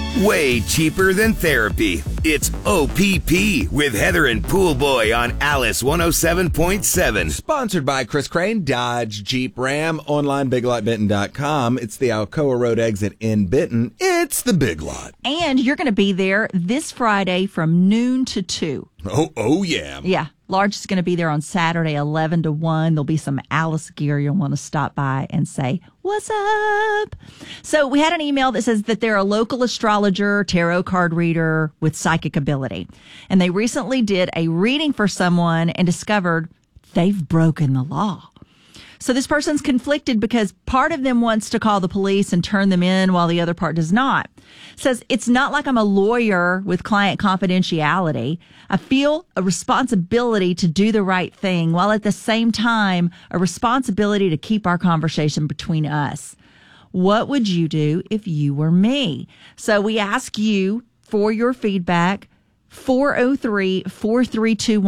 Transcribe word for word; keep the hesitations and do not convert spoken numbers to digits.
Way cheaper than therapy. It's O P P with Heather and Pool Boy on Alice one oh seven point seven. Sponsored by Chris Crane, Dodge, Jeep, Ram, online big lot benton dot com. It's the Alcoa Road exit in Benton. It's the Big Lot. And you're going to be there this Friday from noon to two. Oh, oh yeah. Yeah. Large is going to be there on Saturday, eleven to one. There'll be some Alice gear. You'll want to stop by and say, what's up? So we had an email that says that they're a local astrologer, tarot card reader with psychic ability. And they recently did a reading for someone and discovered they've broken the law. So this person's conflicted because part of them wants to call the police and turn them in while the other part does not. Says, it's not like I'm a lawyer with client confidentiality. I feel a responsibility to do the right thing while at the same time a responsibility to keep our conversation between us. What would you do if you were me? So we ask you for your feedback. four oh three, four three two